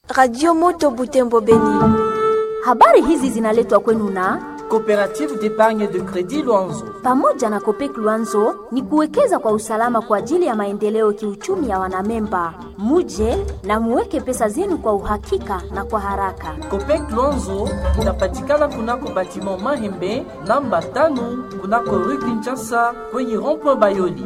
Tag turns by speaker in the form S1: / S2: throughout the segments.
S1: Radio Moto Butembo Beni.
S2: Habari hizi zinaletwa kwenu na
S3: Coopérative d'épargne de crédit Luanzo.
S2: Pamoja na Copec Luanzo ni kuwekeza kwa usalama kwa ajili ya maendeleo kiuchumi ya wanamemba. Muje na muweke pesa zenu kwa uhakika na kwa haraka.
S3: Copec Luanzo inapatikana kunako batiment Mahembe namba 5 kunako rue Kinshasa kwenye rond-point Bayoli.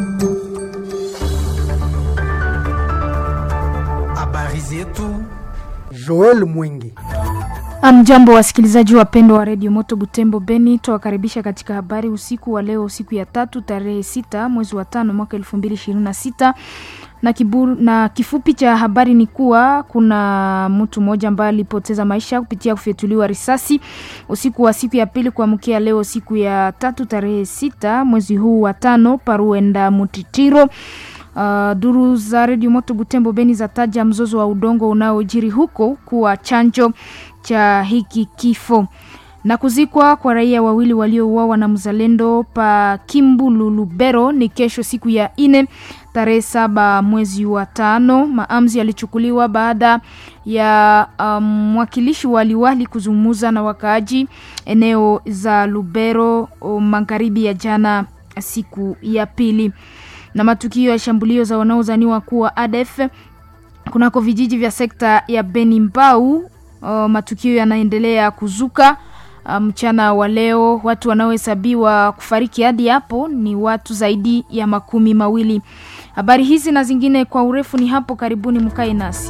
S4: Habari zetu Joel Mwingi.
S5: Amjambo wasikilizaji wapendwa wa Radio Moto Butembo Beni, tuwakaribisha katika habari usiku wa leo, siku ya 3 tarehe 6 mwezi wa 5 mwaka 2026. Na kifupi cha habari ni kuwa kuna mtu mmoja ambaye alipoteza maisha kupitia kufyatuliwa risasi usiku wa siku ya pili kuamkia leo, siku ya 3 tarehe 6 mwezi huu wa 5 Paruenda Mutitiro. Duru za Radio Moto Butembo Beni zataja mzozo wa udongo unaojiri huko kuwa chanjo cha hiki kifo. Na kuzikwa kwa raia wawili waliouawa na mzalendo pa Kimbulu Lubero ni kesho, siku ya 4 tarehe 7 mwezi wa 5. Maamuzi yalichukuliwa baada ya mwakilishi waliwali kuzungumza na wakaaji eneo za Lubero magharibi ya jana, siku ya pili. Na matukio ya shambulio za wanaozaniwa kuwa ADF kunako vijiji vya sekta ya Benimbau, matukio yanaendelea kuzuka. Mchana wa leo watu wanaohesabiwa kufariki hadi hapo ni watu zaidi ya 20. Habari hizi na zingine kwa urefu ni hapo karibuni, mkae nasi.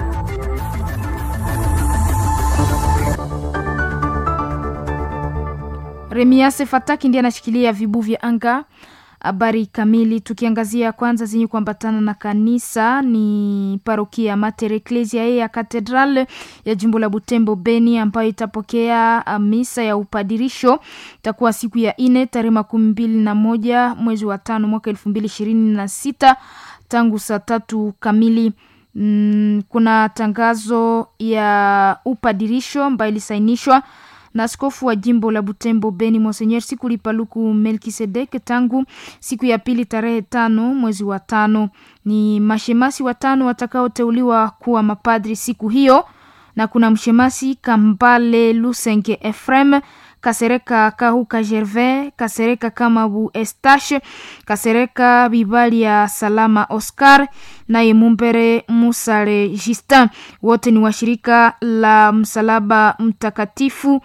S5: Remiase Fataki ndiye anashikilia vibu vya anga. Habari kamili tukiangazia kwanza zenye kuambatana na kanisa ni parokia Mater Ecclesiae ya Katedral ya jimbo la Butembo Beni, ambayo itapokea misa ya upadirisho. Itakuwa siku ya 4 tarehe 21 mwezi wa 5 mwaka 2026 tangu saa 3 kamili. Kuna tangazo ya upadirisho ambayo ilisainishwa na askofu wa jimbo la Butembo Beni Monseigneur Sikuli Paluku Melkisedek tangu siku ya pili tarehe 5 mwezi wa 5. Ni mashemasi 5 watakaoteuliwa kuwa mapadri siku hiyo, na kuna mshemasi Kambale Lusenge Efrem, Kasereka Kahuka Gervais, Kasereka Kamabu Estache, Kasereka Bibali ya Salama Oscar na Mumbere Musale Justin. Wote ni washirika la Msalaba Mtakatifu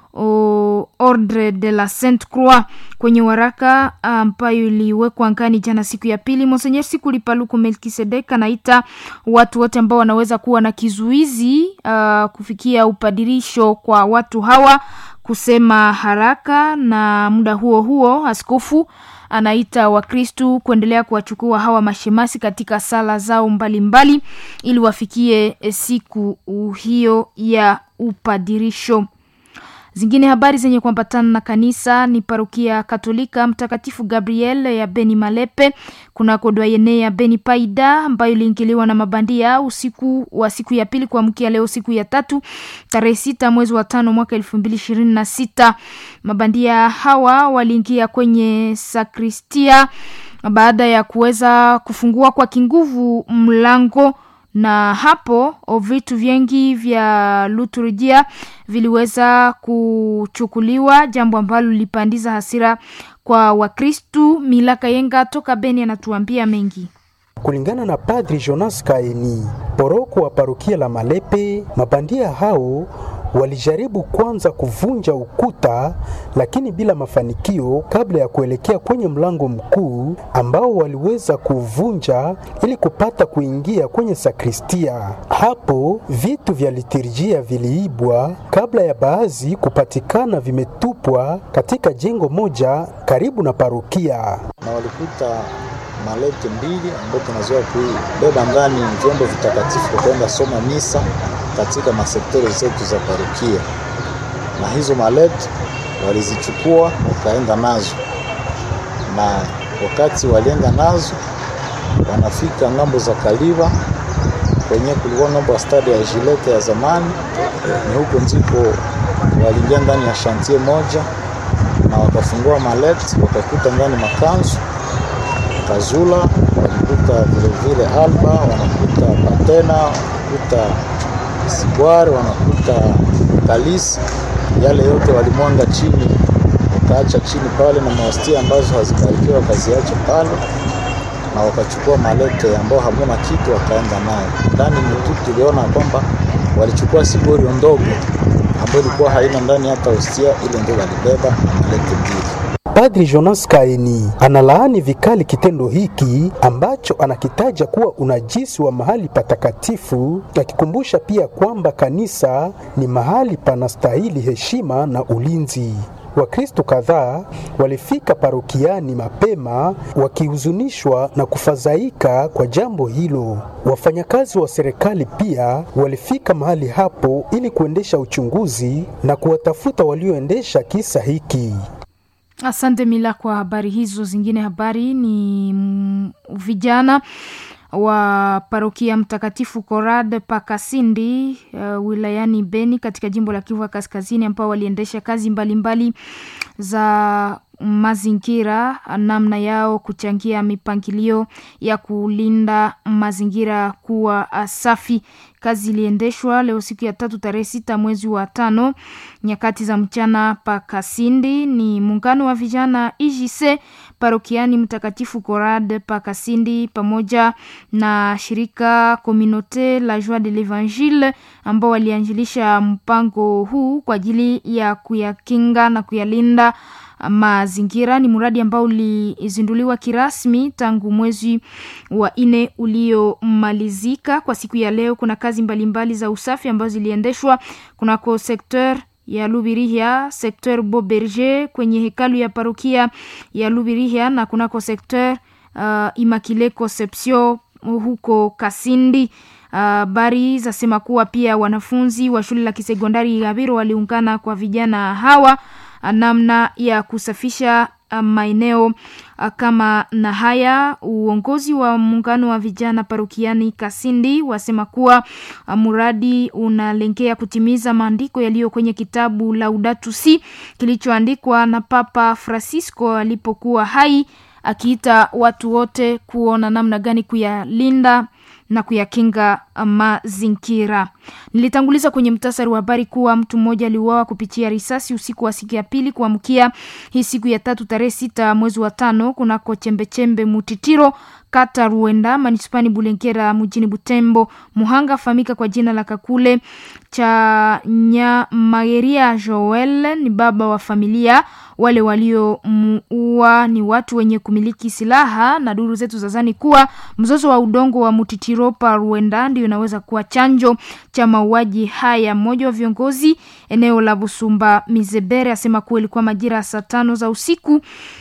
S5: Ordre de la Sainte Croix. Kwenye waraka ambayo iliwekwa angani jana siku ya pili, Monseigneur Sikuli Paluku Melkisedek anaita watu wote ambao wanaweza kuwa na kizuizi kufikia upadirisho kwa watu hawa kusema haraka, na muda huo huo askofu anaita Wakristu kuendelea kuwachukua hawa mashemasi katika sala zao mbalimbali ili wafikie siku hiyo ya upadirisho. Zingine habari zenye kuambatana na kanisa ni parokia Katolika Mtakatifu Gabriel ya Beni Malepe kuna kodwayene ya Beni Paida, ambayo iliingiliwa na mabandia usiku wa siku ya pili kuamkia leo, siku ya 3 tarehe 6 mwezi wa 5 mwaka 2026. Mabandia hawa waliingia kwenye sakristia baada ya kuweza kufungua kwa kinguvu mlango, na hapo vitu vingi vya liturujia viliweza kuchukuliwa, jambo ambalo lipandiza hasira kwa Wakristu. Milaka Yenga toka Beni anatuambia mengi.
S6: Kulingana na Padri Jonas Kaini, poroko wa parokia la Malepe, mabandia hao walijaribu kwanza kuvunja ukuta lakini bila mafanikio, kabla ya kuelekea kwenye mlango mkuu ambao waliweza kuvunja ili kupata kuingia kwenye sakristia. Hapo vitu vya liturjia viliibwa kabla ya baadhi kupatikana vimetupwa katika jengo moja karibu na parokia.
S7: Na walikuta malete mbili ambapo tunazoea kubeba ndani vyombo vitakatifu kwenda soma misa katika masektori zetu za parokia, na hizo malete walizichukua wakaenda nazo, na wakati walienda nazo wanafika ngambo za Kaliva kwenye kulikuwa ngambo ya stadi ya Jilete ya zamani, ni huko ndipo waliingia ndani ya chantier moja na wakafungua malete, wakakuta ndani makanzu Kazula, wanakuta vile vile Alba, wanakuta Patena, wanakuta sibware, wanakuta kalisi, yale yote walimwanga chini, wakaacha chini pale, na mawastia ambazo hazibarikiwa wakaziacha pale, na wakachukua malete ambao hamuna kitu wakaenda nayo ndani. Mtu tuliona kwamba walichukua sibori ndogo ambayo ilikuwa haina ndani hata hostia, ile ndio walibeba na malete mbili.
S6: Padri Jonas Kaini analaani vikali kitendo hiki ambacho anakitaja kuwa unajisi wa mahali patakatifu, akikumbusha pia kwamba kanisa ni mahali panastahili heshima na ulinzi. Wakristo kadhaa walifika parokiani mapema wakihuzunishwa na kufadhaika kwa jambo hilo. Wafanyakazi wa serikali pia walifika mahali hapo ili kuendesha uchunguzi na kuwatafuta walioendesha kisa hiki.
S5: Asante Mila kwa habari hizo. Zingine habari ni vijana wa parokia Mtakatifu Korad Pakasindi wilayani Beni katika jimbo la Kivu Kaskazini, ambao waliendesha kazi mbalimbali za mazingira, namna yao kuchangia mipangilio ya kulinda mazingira kuwa safi. Kazi iliendeshwa leo siku ya 3 tarehe 6 mwezi wa 5 nyakati za mchana pa Kasindi. Ni muungano wa vijana IJC parokiani Mtakatifu Korad pa Kasindi pamoja na shirika Communauté la Joie de l'Evangile ambao walianjilisha mpango huu kwa ajili ya kuyakinga na kuyalinda mazingira. Ni mradi ambao ulizinduliwa kirasmi tangu mwezi wa 4 uliomalizika. Kwa siku ya leo kuna kazi mbalimbali za usafi ambazo ziliendeshwa kunako sektor ya Lubirihia, sektor Boberger kwenye hekalu ya parokia ya Lubirihia, na kunako sektor Immaculée Conception huko Kasindi. Bari za sema kuwa pia wanafunzi wa shule la kisekondari Gabiro waliungana kwa vijana hawa namna ya kusafisha maeneo kama na haya. Uongozi wa muungano wa vijana parokiani Kasindi wasema kuwa muradi unalengea kutimiza maandiko yaliyo kwenye kitabu Laudato Si kilichoandikwa na Papa Francisco alipokuwa hai, akiita watu wote kuona namna gani kuyalinda na kuyakinga mazingira. Nilitanguliza kwenye mtasari wa habari kuwa mtu mmoja aliuawa kupitia risasi usiku wa siku ya pili kuamkia hii siku ya 3 tarehe 6 mwezi wa 5 kunako chembechembe Mutitiro kata Ruenda manispani Bulengera mjini Butembo. Muhanga famika kwa jina la Kakule cha Nyamageria Joel ni baba wa familia. Wale waliomuua ni watu wenye kumiliki silaha, na duru zetu zazani kuwa mzozo wa udongo wa Mutitiro pa Ruenda ndio inaweza kuwa chanjo cha mauaji haya. Mmoja wa viongozi eneo la Busumba Mizebere asema kuwa ilikuwa majira saa 5 za usiku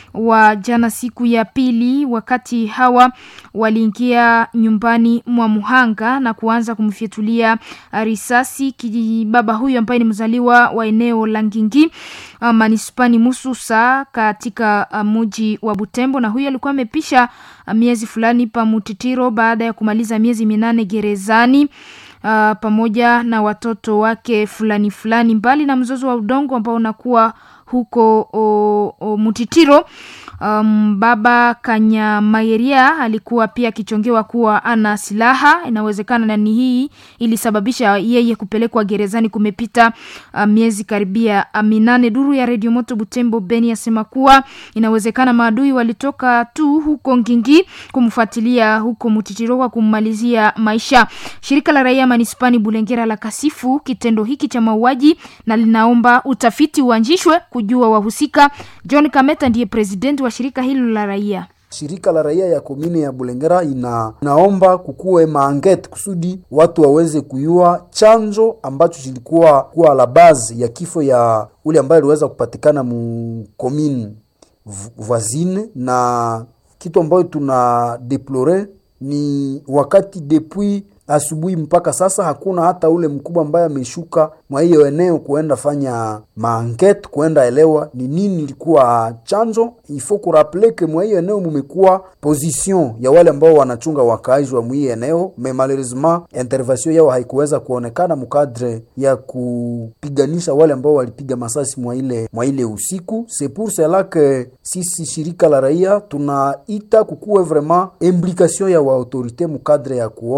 S5: wa jana siku ya pili, wakati hawa waliingia nyumbani mwa Muhanga na kuanza kumfyetulia risasi baba huyu ambaye ni mzaliwa wa eneo la Ngingi manispani Mususa katika mji wa Butembo, na huyu alikuwa amepisha miezi fulani pa Mutitiro baada ya kumaliza miezi 8 gerezani pamoja na watoto wake fulani. Mbali na mzozo wa udongo ambao unakuwa huko Mutitiro, baba Kanyamageria alikuwa pia kichongewa kuwa ana silaha. Inawezekana na ni hii ilisababisha yeye kupelekwa gerezani. Kumepita miezi karibia 8. Duru ya Radio Moto Butembo Beni yasema kuwa inawezekana maadui walitoka tu huko Ngingi kumfuatilia huko Mutitiro kwa kummalizia maisha. Shirika la raia manispani Bulengera la kasifu kitendo hiki cha mauaji na linaomba utafiti uanzishwe kujua wahusika. John Kameta ndiye president wa shirika hilo la raia.
S8: Shirika la raia ya komine ya Bulengera inaomba kukuwe maangete kusudi watu waweze kujua chanzo ambacho kilikuwa kuwa la base ya kifo ya ule ambaye aliweza kupatikana mu komine voisine. Na kitu ambayo tuna deplore ni wakati depuis asubuhi mpaka sasa hakuna hata ule mkubwa ambaye ameshuka mwa hiyo eneo kuenda fanya maangete, kuenda elewa ni nini ilikuwa chanzo. Ifo kurapeleke mwa hiyo eneo mumekuwa position ya wale ambao wanachunga wakaaji wa mwa hiyo eneo, mais malheureusement intervention yao haikuweza kuonekana mukadre ya kupiganisha wale ambao walipiga masasi mwa ile usiku. C'est pour cela que sisi shirika la raia tunaita kukuwe vraiment implication ya wa autorite mukadre ya kuona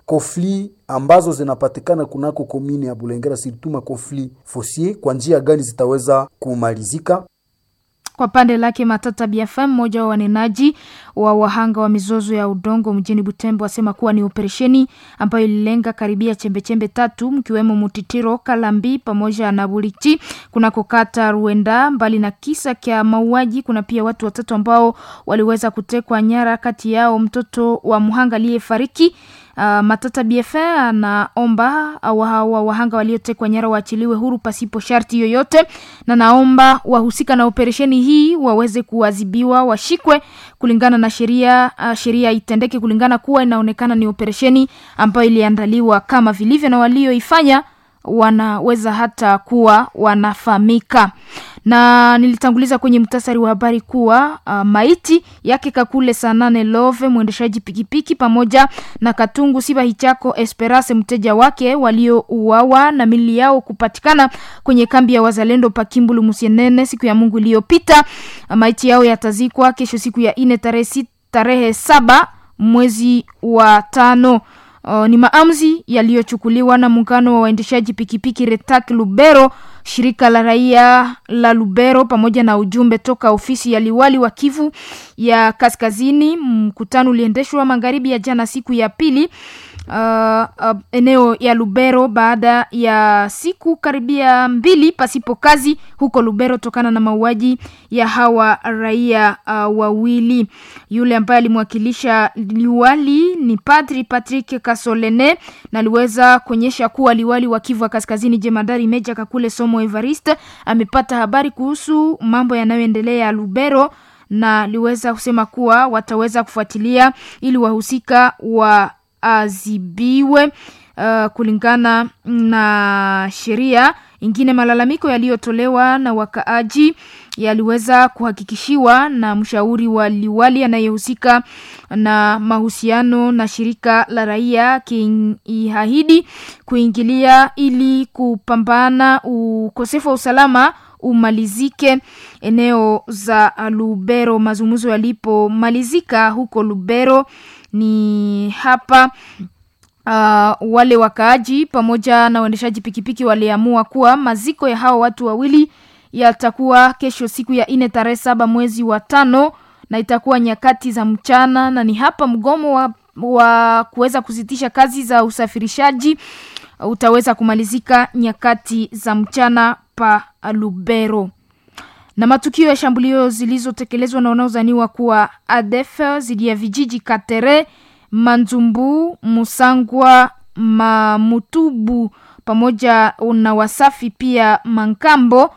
S8: kofli ambazo zinapatikana kunako komini ya Bulengera, situma kofli fossier, kwa njia gani zitaweza kumalizika.
S5: Kwa pande lake Matata Biafam, mmoja wa wanenaji wa wahanga wa mizozo ya udongo mjini Butembo, asema kuwa ni operesheni ambayo ililenga karibia chembe tatu, mkiwemo Mutitiro, Kalambi pamoja na Bulichi kunako kata Ruenda. Mbali na kisa kia mauaji, kuna pia watu watatu ambao waliweza kutekwa nyara, kati yao mtoto wa mhanga aliyefariki. Matata BFA anaomba wahanga waliotekwa nyara waachiliwe huru pasipo sharti yoyote, na naomba wahusika na operesheni hii waweze kuadhibiwa, washikwe kulingana na sheria. Sheria itendeke kulingana kuwa inaonekana ni operesheni ambayo iliandaliwa kama vilivyo, na walioifanya wanaweza hata kuwa wanafahamika. Na nilitanguliza kwenye mtasari wa habari kuwa maiti yake Kakule Sanane Love, mwendeshaji pikipiki, pamoja na Katungu Siba Hichako Esperance, mteja wake, waliouawa na mili yao kupatikana kwenye kambi ya wazalendo Pakimbulu Musienene siku ya Mungu iliyopita. Maiti yao yatazikwa kesho siku ya 4 tarehe 7 mwezi wa 5. Ni maamuzi yaliyochukuliwa na muungano wa waendeshaji pikipiki Retak Lubero, shirika la raia la Lubero, pamoja na ujumbe toka ofisi ya liwali wa Kivu ya Kaskazini. Mkutano uliendeshwa magharibi ya jana siku ya pili eneo ya Lubero, baada ya siku karibia 2 pasipo kazi huko Lubero tokana na mauaji ya hawa raia wawili. Yule ambaye alimwakilisha liwali ni Padri Patrick Kasolene, na aliweza kuonyesha kuwa liwali wa Kivu ya Kaskazini Jemadari Meja Kakule Somo Evariste amepata habari kuhusu mambo yanayoendelea Lubero, na liweza kusema kuwa wataweza kufuatilia ili wahusika wa azibiwe kulingana na sheria. Ingine malalamiko yaliyotolewa na wakaaji yaliweza kuhakikishiwa na mshauri wa liwali anayehusika na mahusiano na shirika la raia, kiahidi kuingilia ili kupambana ukosefu wa usalama umalizike eneo za Lubero. Mazungumzo yalipomalizika huko Lubero ni hapa wale wakaaji pamoja na waendeshaji pikipiki waliamua kuwa maziko ya hao watu wawili yatakuwa kesho siku ya 4 tarehe 7 mwezi wa 5, na itakuwa nyakati za mchana, na ni hapa mgomo wa kuweza kusitisha kazi za usafirishaji utaweza kumalizika nyakati za mchana pa Lubero. Na matukio ya shambulio zilizotekelezwa na wanaozaniwa kuwa ADF zidi ya vijiji Katere, Manzumbu, Musangwa, Mamutubu pamoja na Wasafi pia Mankambo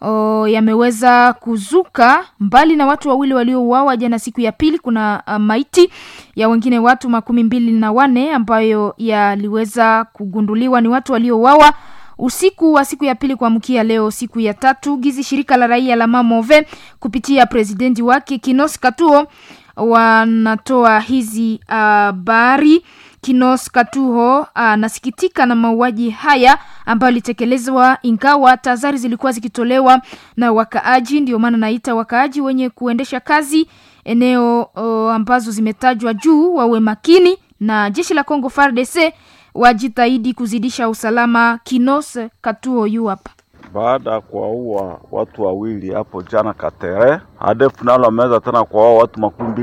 S5: yameweza kuzuka. Mbali na watu wawili waliouawa jana siku ya pili, kuna maiti ya wengine watu 24 ambayo yaliweza kugunduliwa ni watu waliouawa usiku wa siku ya pili kuamkia leo siku ya 3. Gizi shirika la raia la Mamove kupitia presidenti wake Kinos Katuo wanatoa hizi habari. Kinos Katuho nasikitika na mauaji haya ambayo litekelezwa, ingawa tahadhari zilikuwa zikitolewa na wakaaji. Ndio maana naita wakaaji wenye kuendesha kazi eneo ambazo zimetajwa juu wawe makini, na jeshi la Kongo FARDC wajitahidi kuzidisha usalama. Kinos Katuho yu hapa.
S9: Baada ya kuwaua watu wawili hapo jana Katere, ADF nalo ameweza tena kuwaua watu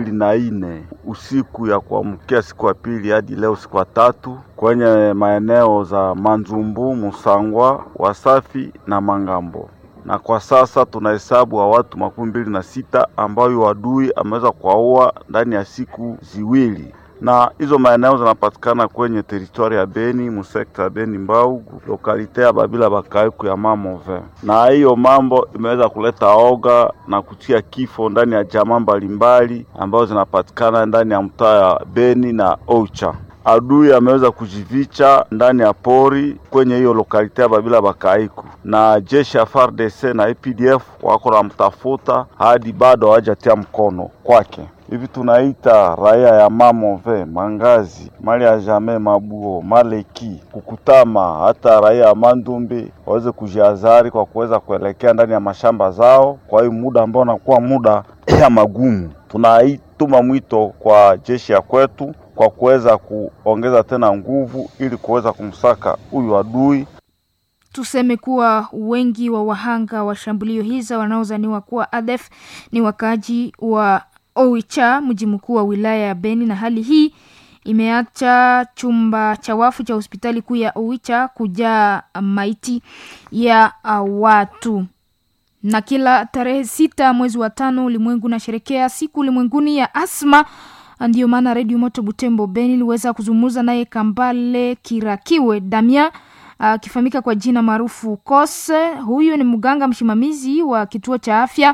S9: 24 usiku ya kuamkia siku ya pili hadi leo siku ya 3 kwenye maeneo za Manzumbu, Musangwa, Wasafi na Mangambo. Na kwa sasa tunahesabu wa watu 26 ambao adui ameweza kuwaua ndani ya siku ziwili. Na hizo maeneo zinapatikana kwenye teritori ya Beni, musekta ya Beni Mbaugu, lokalite ya Babila Bakaiku ya Mamove. Na hiyo mambo imeweza kuleta oga na kutia kifo ndani ya jamaa mbalimbali ambazo zinapatikana ndani ya mtaa ya Beni na Ocha. Adui ameweza kujivicha ndani ya pori kwenye hiyo lokalite ya Babila Bakaiku, na jeshi ya FARDC na APDF wako na mtafuta hadi bado hawajatia mkono kwake. Hivi tunaita raia ya Mamove, Mangazi, Mali ya Jame, Mabuo, Maleki, Kukutama, hata raia ya Mandumbi waweze kujihadhari kwa kuweza kuelekea ndani ya mashamba zao kwa hiyo muda ambao unakuwa muda ya magumu. Tunaituma mwito kwa jeshi ya kwetu kwa kuweza kuongeza tena nguvu ili kuweza kumsaka huyu adui.
S5: Tuseme kuwa wengi wa wahanga wa shambulio hizo wanaozaniwa kuwa ADF ni wakaji wa Oicha, mji mkuu wa wilaya ya Beni, na hali hii imeacha chumba cha wafu cha hospitali kuu ya Oicha kujaa maiti ya watu. Na kila tarehe 6 mwezi wa 5 ulimwengu unasherehekea siku ulimwenguni ya asma. Ndio maana Radio Moto Butembo Beni liweza kuzungumza naye Kambale Kirakiwe Damia, akifahamika kwa jina maarufu Kose. Huyu ni mganga msimamizi wa kituo cha afya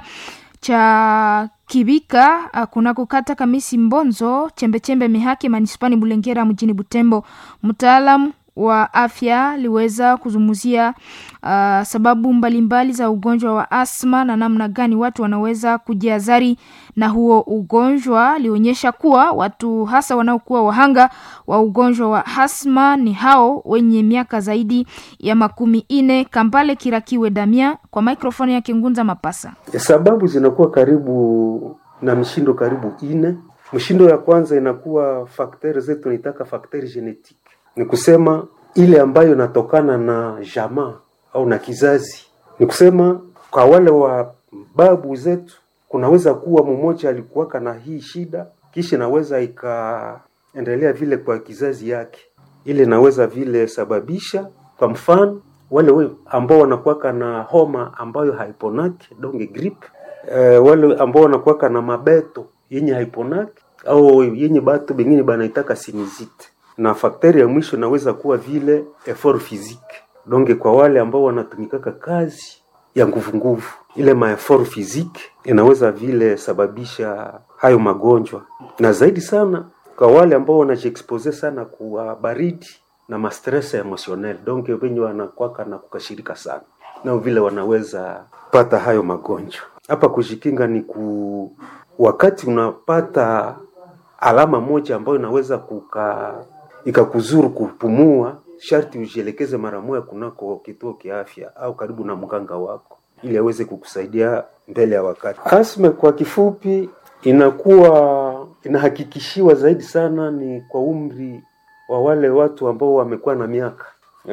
S5: cha Kibika kunako kata Kamisi Mbonzo chembechembe Mihake manispani Bulengera mjini Butembo. Mtaalamu wa afya liweza kuzungumzia sababu mbalimbali za ugonjwa wa asma na namna gani watu wanaweza kujiazari na huo ugonjwa. Lionyesha kuwa watu hasa wanaokuwa wahanga wa ugonjwa wa asma ni hao wenye miaka zaidi ya 40. Kambale Kirakiwe Damia kwa mikrofoni ya Kingunza Mapasa.
S6: Sababu zinakuwa karibu na mshindo karibu 4. Mshindo ya kwanza inakuwa fakteri zetu tunataka fakteri genetic. Ni kusema ile ambayo inatokana na jamaa au na kizazi. Ni kusema kwa wale wa babu zetu kunaweza kuwa mmoja alikuwa na hii shida kisha naweza ikaendelea vile kwa kizazi yake. Ile naweza vile sababisha kwa mfano wale ambao wanakuwa na homa ambayo haiponaki donge grip, wale ambao wanakuwa na mabeto yenye haiponaki au yenye batu bengine banaitaka sinizite. Na fakteri ya mwisho naweza kuwa vile effort physique. Donge kwa wale ambao wanatumikaka kazi ya nguvu ile ma effort physique inaweza vile sababisha hayo magonjwa. Na zaidi sana kwa wale ambao wanajiexpose sana kwa baridi na ma stress emotionnel, donge wenye wanakuwa na kukashirika sana na vile wanaweza pata hayo magonjwa. Hapa kujikinga ni wakati unapata alama moja ambayo inaweza ikakuzuru kupumua, sharti ujielekeze mara moja kunako kituo cha afya au karibu na mganga wako ili aweze kukusaidia mbele ya wakati. Asma kwa kifupi inahakikishiwa zaidi sana ni kwa umri wa wale watu ambao wamekuwa na miaka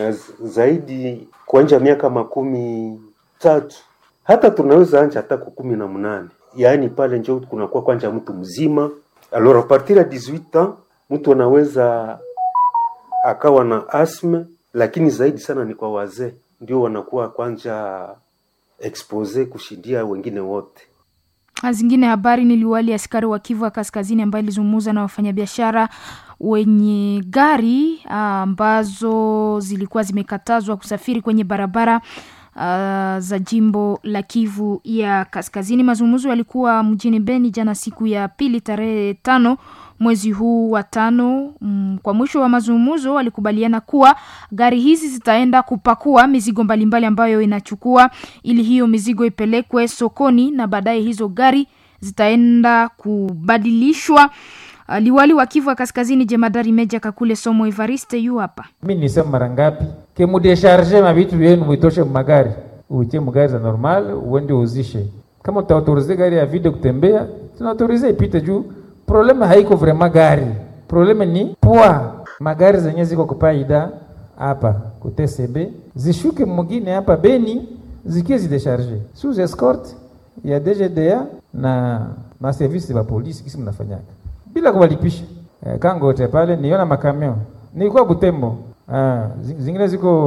S6: zaidi kuanzia miaka 13. Hata tunaweza anja hata 18. Yaani pale njoo kunakuwa kwanza mtu mzima. Alors à partir ya 18 ans mtu anaweza akawa na asma, lakini zaidi sana ni kwa wazee ndio wanakuwa kwanza expose kushindia wengine wote.
S5: Zingine habari ni liwali askari wa Kivu Kaskazini ambaye alizungumza na wafanyabiashara wenye gari ambazo zilikuwa zimekatazwa kusafiri kwenye barabara za jimbo la Kivu ya Kaskazini. Mazungumzo yalikuwa mjini Beni jana siku ya pili tarehe 5 mwezi huu wa 5. Kwa mwisho wa mazungumzo walikubaliana kuwa gari hizi zitaenda kupakua mizigo mbalimbali ambayo inachukua ili hiyo mizigo ipelekwe sokoni na baadaye hizo gari zitaenda kubadilishwa. Liwali wa Kivu Kaskazini Jemadari Meja Kakule Somo Evariste yu hapa.
S10: Mimi nisema mara ngapi ke mudesharge mabitu yenu muitoshe magari, uitie magari za normal uende uzishe. Kama utaautorize gari ya vide kutembea, tunaautorize ipite juu. Problema haiko vraiment gari. Problema ni poa. Magari zenye ziko kupaida hapa ku TCB zishuke mwingine hapa Beni zikie zidesharge. Sous escort ya DGDA na service ya polisi kisi mnafanyaka bila kuwalipisha. Kangote pale niona makameo. Nilikuwa Butembo. Zingine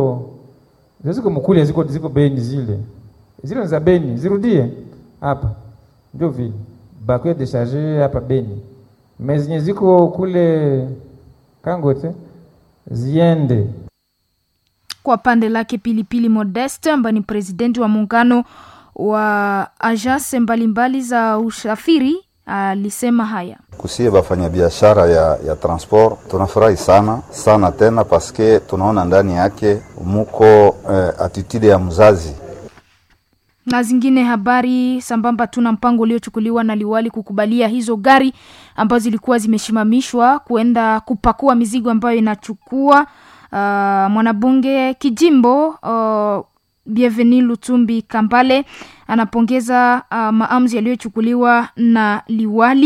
S10: ziko mkuli ziko Beni zile. Zile za Beni zirudie hapa. Ndio vile. Bakwe décharger hapa Beni. Mezinye ziko kule Kangote ziende.
S5: Kwa pande lake Pilipili Modeste ambaye ni presidenti wa muungano wa agence mbalimbali za usafiri alisema haya.
S11: Kusie bafanya biashara ya transport tunafurahi sana tena paske tunaona ndani yake muko attitude ya mzazi.
S5: Na zingine habari sambamba tuna mpango uliochukuliwa na liwali kukubalia hizo gari ambazo zilikuwa zimeshimamishwa kuenda kupakua mizigo ambayo inachukua. Mwanabunge kijimbo Bienvenu Lutumbi Kambale anapongeza maamuzi yaliyochukuliwa na liwali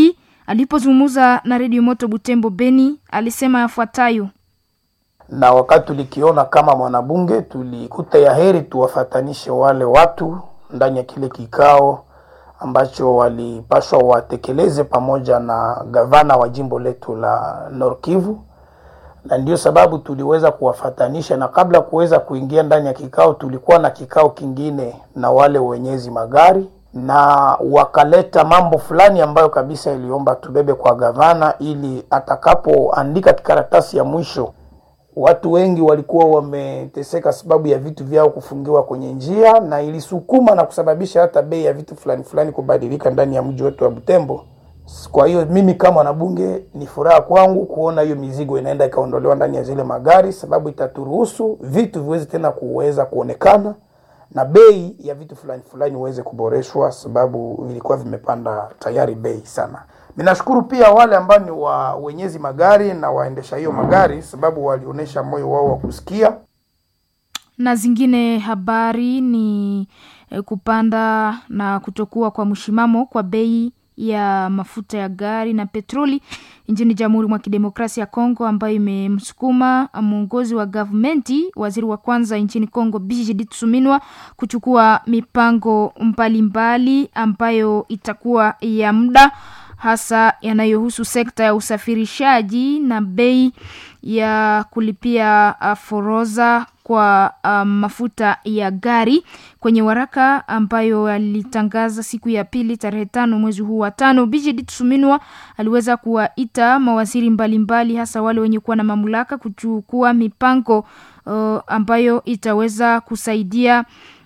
S5: Alipozungumza na Radio Moto Butembo Beni, alisema yafuatayo:
S12: na wakati tulikiona kama mwanabunge, tulikuta ya heri tuwafatanishe wale watu ndani ya kile kikao ambacho walipaswa watekeleze pamoja na gavana wa jimbo letu la Nord Kivu, na ndio sababu tuliweza kuwafatanisha. Na kabla kuweza kuingia ndani ya kikao, tulikuwa na kikao kingine na wale wenyezi magari, na wakaleta mambo fulani ambayo kabisa iliomba tubebe kwa gavana, ili atakapoandika karatasi ya mwisho. Watu wengi walikuwa wameteseka sababu ya vitu vyao kufungiwa kwenye njia, na ilisukuma na kusababisha hata bei ya vitu fulani kubadilika ndani ya mji wetu wa Butembo. Kwa hiyo mimi kama mwanabunge ni furaha kwangu kuona hiyo mizigo inaenda ikaondolewa ndani ya zile magari, sababu itaturuhusu vitu viweze tena kuweza kuonekana na bei ya vitu fulani uweze kuboreshwa, sababu vilikuwa vimepanda tayari bei sana. Ninashukuru pia wale ambao ni wenyezi magari na waendesha hiyo magari, sababu walionyesha moyo wao wa kusikia.
S5: Na zingine habari ni kupanda na kutokuwa kwa mshimamo kwa bei ya mafuta ya gari na petroli nchini Jamhuri mwa Kidemokrasia ya Kongo, ambayo imemsukuma mwongozi wa governmenti, waziri wa kwanza nchini Kongo Bijidi Tsuminwa, kuchukua mipango mbalimbali ambayo itakuwa ya muda, hasa yanayohusu sekta ya usafirishaji na bei ya kulipia foroza kwa mafuta ya gari. Kwenye waraka ambayo alitangaza siku ya pili tarehe 5 mwezi huu wa 5, Bijidi Tsuminwa aliweza kuwaita mawaziri mbalimbali, hasa wale wenye kuwa na mamlaka, kuchukua mipango ambayo itaweza kusaidia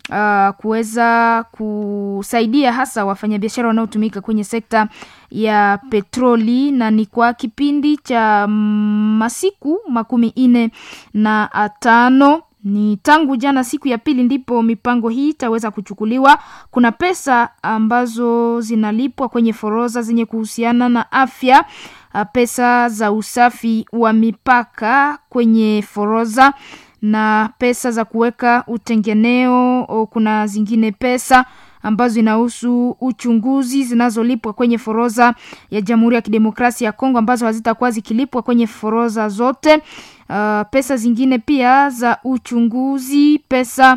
S5: kuweza kusaidia hasa wafanyabiashara wanaotumika kwenye sekta ya petroli, na ni kwa kipindi cha masiku 45. Ni tangu jana siku ya pili ndipo mipango hii itaweza kuchukuliwa. Kuna pesa ambazo zinalipwa kwenye foroza zenye kuhusiana na afya, pesa za usafi wa mipaka kwenye foroza, na pesa za kuweka utengeneo. Kuna zingine pesa ambazo inahusu uchunguzi zinazolipwa kwenye foroza ya Jamhuri ya Kidemokrasia ya Kongo, ambazo hazitakuwa zikilipwa kwenye foroza zote. Pesa zingine pia za uchunguzi, pesa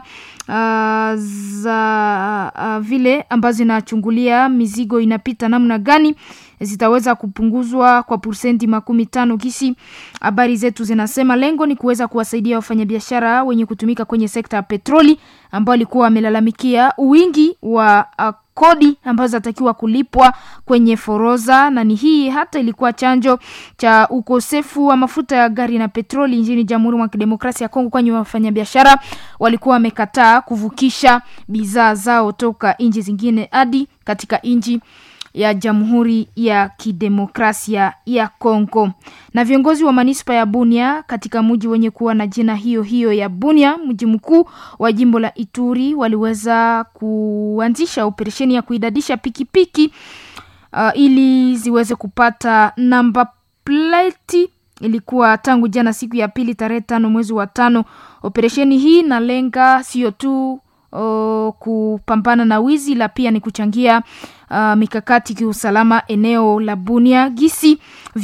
S5: za vile ambazo zinachungulia mizigo inapita namna gani, zitaweza kupunguzwa kwa % 15. Kisi habari zetu zinasema lengo ni kuweza kuwasaidia wafanyabiashara wenye kutumika kwenye sekta ya petroli, ambao walikuwa wamelalamikia wingi wa kodi ambazo zatakiwa kulipwa kwenye foroza, na ni hii hata ilikuwa chanjo cha ukosefu wa mafuta ya gari na petroli nchini Jamhuri ya Kidemokrasia ya Kongo, kwani wafanyabiashara walikuwa wamekataa kuvukisha bidhaa zao toka nchi zingine hadi katika nchi ya Jamhuri ya Kidemokrasia ya Kongo. Na viongozi wa manispa ya Bunia katika mji wenye kuwa na jina hiyo ya Bunia, mji mkuu wa jimbo la Ituri, waliweza kuanzisha operesheni ya kuidadisha pikipiki ili ziweze kupata namba plate. Ilikuwa tangu jana siku ya pili tarehe 5 mwezi wa 5. Operesheni hii inalenga sio tu kupambana na wizi, la pia ni kuchangia mikakati kiusalama eneo la Bunia. Gisi